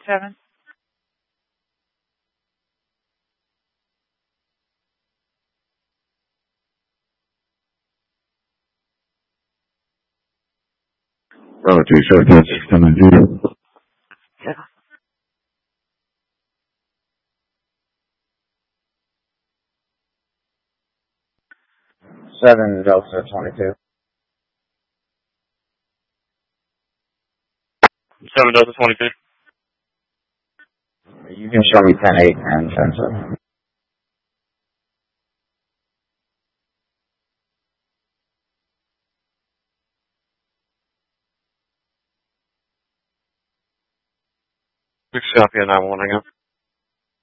7. Bravo 2, short touch, coming through. 7 Delta 22. 7 Delta 22. You can show me 10-8 and 10-7. Copy on 911 again.